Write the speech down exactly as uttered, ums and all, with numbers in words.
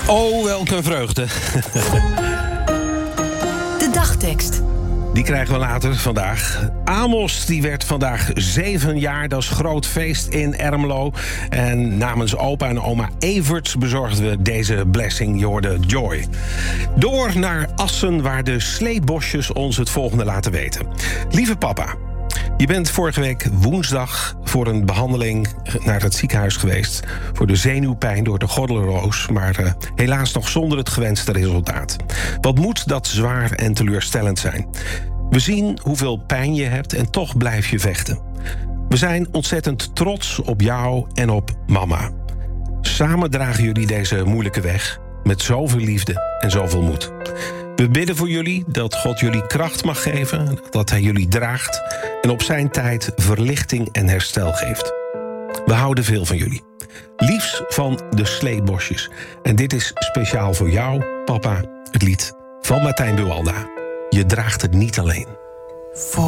Oh, welke een vreugde. De dagtekst. Die krijgen we later vandaag. Amos die werd vandaag zeven jaar. Dat is groot feest in Ermelo. En namens opa en oma Evert bezorgden we deze blessing. Je hoorde Joy. Door naar Assen, waar de sleebosjes ons het volgende laten weten. Lieve papa, je bent vorige week woensdag voor een behandeling naar het ziekenhuis geweest voor de zenuwpijn door de gordelroos, maar uh, helaas nog zonder het gewenste resultaat. Wat moet dat zwaar en teleurstellend zijn? We zien hoeveel pijn je hebt en toch blijf je vechten. We zijn ontzettend trots op jou en op mama. Samen dragen jullie deze moeilijke weg met zoveel liefde en zoveel moed. We bidden voor jullie dat God jullie kracht mag geven, dat hij jullie draagt en op zijn tijd verlichting en herstel geeft. We houden veel van jullie. Liefs van de sleebosjes. En dit is speciaal voor jou, papa, het lied van Martijn Buwalda. Je draagt het niet alleen.